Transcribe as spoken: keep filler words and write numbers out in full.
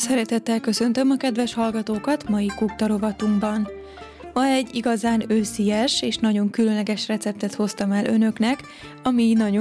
Szeretettel köszöntöm a kedves hallgatókat mai Kukta rovatunkban. Ma egy igazán őszies és nagyon különleges receptet hoztam el önöknek, ami nagyon